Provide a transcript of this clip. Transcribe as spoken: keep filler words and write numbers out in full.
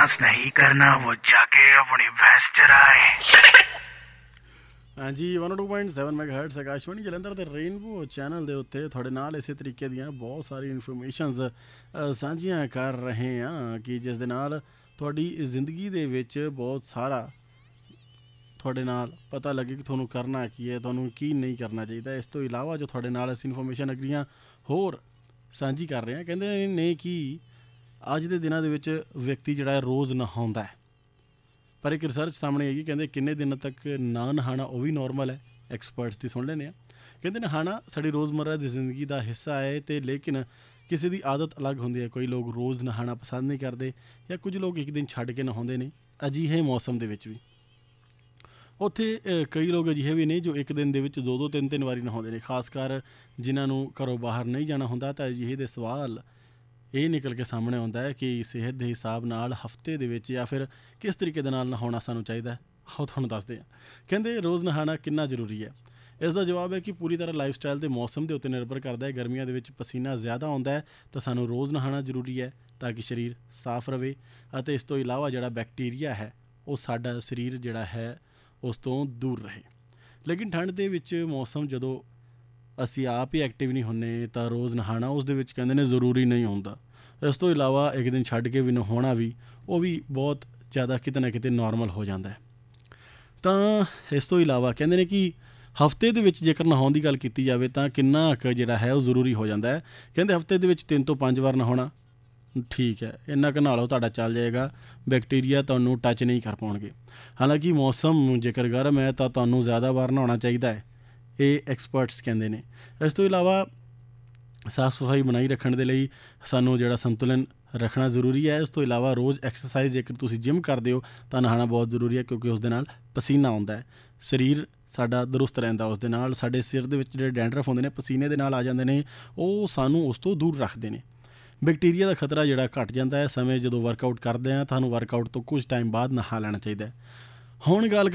Dance नहीं करना वो जाके अपनी भैंस चराए। ਹਾਂਜੀ one two point seven ਮੈਗਾਹਰਟਜ਼ Akashvani Jalandhar ਦੇ ਰੇਨਬੋ ਚੈਨਲ ਦੇ ਉੱਤੇ ਤੁਹਾਡੇ ਨਾਲ ਇਸੇ ਤਰੀਕੇ ਦੀਆਂ ਬਹੁਤ ਸਾਰੀ ਇਨਫੋਰਮੇਸ਼ਨਸ ਸਾਂਝੀਆਂ ਕਰ ਰਹੇ ਹਾਂ ਕਿ ਜਿਸ ਦੇ ਨਾਲ ਤੁਹਾਡੀ ਜ਼ਿੰਦਗੀ ਦੇ ਵਿੱਚ ਬਹੁਤ ਸਾਰਾ ਤੁਹਾਡੇ ਨਾਲ ਪਤਾ ਲੱਗੇ ਕਿ ਤੁਹਾਨੂੰ ਕਰਨਾ ਕੀ ਹੈ, ਤੁਹਾਨੂੰ ਕੀ ਨਹੀਂ ਕਰਨਾ ਚਾਹੀਦਾ। ਇਸ ਤੋਂ ਇਲਾਵਾ ਜੋ ਤੁਹਾਡੇ ਨਾਲ ਅਸੀਂ ਇਨਫੋਰਮੇਸ਼ਨ ਅਗਲੀਆਂ ਹੋਰ ਸਾਂਝੀ ਕਰ ਰਹੇ ਹਾਂ, ਕਹਿੰਦੇ ਨੇ ਕਿ ਅੱਜ ਦੇ ਦਿਨਾਂ ਦੇ ਵਿੱਚ ਵਿਅਕਤੀ ਜਿਹੜਾ ਹੈ ਰੋਜ਼ ਨਹਾਉਂਦਾ ਹੈ, ਪਰ ਇੱਕ ਰਿਸਰਚ ਸਾਹਮਣੇ ਆਈ ਕਹਿੰਦੇ ਕਿੰਨੇ ਦਿਨਾਂ ਤੱਕ ਨਾ ਨਹਾਉਣਾ ਉਹ ਵੀ ਨੋਰਮਲ ਹੈ। ਐਕਸਪਰਟਸ ਦੀ ਸੁਣ ਲੈਂਦੇ ਹਾਂ। ਕਹਿੰਦੇ ਨਹਾਉਣਾ ਸਾਡੀ ਰੋਜ਼ਮर्रा ਦੀ ਜ਼ਿੰਦਗੀ ਦਾ ਹਿੱਸਾ ਹੈ ਅਤੇ ਲੇਕਿਨ ਕਿਸੇ ਦੀ ਆਦਤ ਅਲੱਗ ਹੁੰਦੀ ਹੈ। ਕੋਈ ਲੋਕ ਰੋਜ਼ ਨਹਾਉਣਾ ਪਸੰਦ ਨਹੀਂ ਕਰਦੇ ਜਾਂ ਕੁਝ ਲੋਕ ਇੱਕ ਦਿਨ ਛੱਡ ਕੇ ਨਹਾਉਂਦੇ ਨੇ ਅਜਿਹੇ ਮੌਸਮ ਦੇ ਵਿੱਚ ਵੀ। ਉੱਥੇ ਕਈ ਲੋਕ ਅਜਿਹੇ ਵੀ ਨੇ ਜੋ ਇੱਕ ਦਿਨ ਦੇ ਵਿੱਚ ਦੋ ਦੋ ਤਿੰਨ ਤਿੰਨ ਵਾਰੀ ਨਹਾਉਂਦੇ ਨੇ, ਖਾਸ ਕਰ ਜਿਨ੍ਹਾਂ ਨੂੰ ਘਰੋਂ ਬਾਹਰ ਨਹੀਂ ਜਾਣਾ ਹੁੰਦਾ। ਤਾਂ ਅਜਿਹੇ ਦੇ ਸਵਾਲ ਇਹ ਨਿਕਲ ਕੇ ਸਾਹਮਣੇ ਆਉਂਦਾ ਹੈ ਕਿ ਸਿਹਤ ਦੇ ਹਿਸਾਬ ਨਾਲ ਹਫ਼ਤੇ ਦੇ ਵਿੱਚ ਜਾਂ ਫਿਰ ਕਿਸ ਤਰੀਕੇ ਦੇ ਨਾਲ ਨਹਾਉਣਾ ਸਾਨੂੰ ਚਾਹੀਦਾ ਹੈ, ਉਹ ਤੁਹਾਨੂੰ ਦੱਸਦੇ ਹਾਂ। ਕਹਿੰਦੇ ਰੋਜ਼ ਨਹਾਉਣਾ ਕਿੰਨਾ ਜ਼ਰੂਰੀ ਹੈ। ਇਸ ਦਾ ਜਵਾਬ ਹੈ ਕਿ ਪੂਰੀ ਤਰ੍ਹਾਂ ਲਾਈਫ ਸਟਾਈਲ ਦੇ ਮੌਸਮ ਦੇ ਉੱਤੇ ਨਿਰਭਰ ਕਰਦਾ ਹੈ। ਗਰਮੀਆਂ ਦੇ ਵਿੱਚ ਪਸੀਨਾ ਜ਼ਿਆਦਾ ਆਉਂਦਾ ਹੈ ਤਾਂ ਸਾਨੂੰ ਰੋਜ਼ ਨਹਾਉਣਾ ਜ਼ਰੂਰੀ ਹੈ ਤਾਂ ਕਿ ਸਰੀਰ ਸਾਫ਼ ਰਹੇ ਅਤੇ ਇਸ ਤੋਂ ਇਲਾਵਾ ਜਿਹੜਾ ਬੈਕਟੀਰੀਆ ਹੈ ਉਹ ਸਾਡਾ ਸਰੀਰ ਜਿਹੜਾ ਹੈ ਉਸ ਤੋਂ ਦੂਰ ਰਹੇ। ਲੇਕਿਨ ਠੰਡ ਦੇ ਵਿੱਚ ਮੌਸਮ ਜਦੋਂ ਅਸੀਂ ਆਪ ਹੀ ਐਕਟਿਵ ਨਹੀਂ ਹੁੰਦੇ ਤਾਂ ਰੋਜ਼ ਨਹਾਉਣਾ ਉਸ ਦੇ ਵਿੱਚ ਕਹਿੰਦੇ ਨੇ ਜ਼ਰੂਰੀ ਨਹੀਂ ਹੁੰਦਾ। ਇਸ ਤੋਂ ਇਲਾਵਾ ਇੱਕ ਦਿਨ ਛੱਡ ਕੇ ਵੀ ਨਹਾਉਣਾ ਵੀ ਉਹ ਵੀ ਬਹੁਤ ਜ਼ਿਆਦਾ ਕਿਤੇ ਨਾ ਕਿਤੇ ਨੋਰਮਲ ਹੋ ਜਾਂਦਾ ਹੈ। ਤਾਂ ਇਸ ਤੋਂ ਇਲਾਵਾ ਕਹਿੰਦੇ ਨੇ ਕਿ ਹਫ਼ਤੇ ਦੇ ਵਿੱਚ ਜੇਕਰ ਨਹਾਉਣ ਦੀ ਗੱਲ ਕੀਤੀ ਜਾਵੇ ਤਾਂ ਕਿੰਨਾ ਕੁ ਜਿਹੜਾ ਹੈ ਉਹ ਜ਼ਰੂਰੀ ਹੋ ਜਾਂਦਾ ਹੈ। ਕਹਿੰਦੇ ਹਫ਼ਤੇ ਦੇ ਵਿੱਚ ਤਿੰਨ ਤੋਂ ਪੰਜ ਵਾਰ ਨਹਾਉਣਾ ਠੀਕ ਹੈ, ਇੰਨਾ ਕੁ ਨਹਾ ਲਓ ਤੁਹਾਡਾ ਚੱਲ ਜਾਏਗਾ, ਬੈਕਟੀਰੀਆ ਤੁਹਾਨੂੰ ਟੱਚ ਨਹੀਂ ਕਰ ਪਾਉਣਗੇ। ਹਾਲਾਂਕਿ ਮੌਸਮ ਜੇਕਰ ਗਰਮ ਹੈ ਤਾਂ ਤੁਹਾਨੂੰ ਜ਼ਿਆਦਾ ਵਾਰ ਨਹਾਉਣਾ ਚਾਹੀਦਾ ਹੈ, ਇਹ ਐਕਸਪਰਟਸ ਕਹਿੰਦੇ ਨੇ। ਇਸ ਤੋਂ ਇਲਾਵਾ ਸਾਫ਼ ਸਫਾਈ ਬਣਾਈ ਰੱਖਣ ਦੇ ਲਈ ਸਾਨੂੰ ਜਿਹੜਾ ਸੰਤੁਲਨ ਰੱਖਣਾ ਜ਼ਰੂਰੀ ਹੈ। ਇਸ ਤੋਂ ਇਲਾਵਾ ਰੋਜ਼ ਐਕਸਰਸਾਈਜ਼ ਜੇਕਰ ਤੁਸੀਂ ਜਿੰਮ ਕਰਦੇ ਹੋ ਤਾਂ ਨਹਾਉਣਾ ਬਹੁਤ ਜ਼ਰੂਰੀ ਹੈ, ਕਿਉਂਕਿ ਉਸ ਦੇ ਨਾਲ ਪਸੀਨਾ ਆਉਂਦਾ ਹੈ, ਸਰੀਰ ਸਾਡਾ ਦਰੁਸਤ ਰਹਿੰਦਾ। ਉਸ ਦੇ ਨਾਲ ਸਾਡੇ ਸਿਰ ਦੇ ਵਿੱਚ ਜਿਹੜੇ ਡੈਂਡਰਫ ਹੁੰਦੇ ਨੇ ਪਸੀਨੇ ਦੇ ਨਾਲ ਆ ਜਾਂਦੇ ਨੇ, ਉਹ ਸਾਨੂੰ ਉਸ ਤੋਂ ਦੂਰ ਰੱਖਦੇ ਨੇ। ਬੈਕਟੀਰੀਆ ਦਾ ਖਤਰਾ ਜਿਹੜਾ ਘੱਟ ਜਾਂਦਾ ਹੈ ਸਮੇਂ ਜਦੋਂ ਵਰਕਆਊਟ ਕਰਦੇ ਹਾਂ। ਤੁਹਾਨੂੰ ਵਰਕਆਊਟ ਤੋਂ ਕੁਝ ਟਾਈਮ ਬਾਅਦ ਨਹਾ ਲੈਣਾ ਚਾਹੀਦਾ ਹੈ। ਹੁਣ ਗੱਲ